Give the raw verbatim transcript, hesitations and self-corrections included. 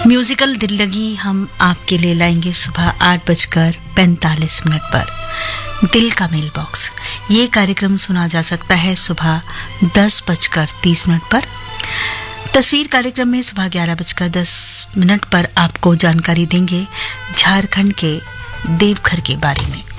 Musical दिल लगी हम आपके लिए लाएंगे सुबह आठ बजकर पैंतालीस मिनट पर दिल का मेल बॉक्स। ये कार्यक्रम सुना जा सकता है सुबह दस बजकर तीस मिनट पर। तस्वीर कार्यक्रम में सुबह ग्यारह बजकर दस मिनट पर आपको जानकारी देंगे झारखंड के देवघर के बारे में।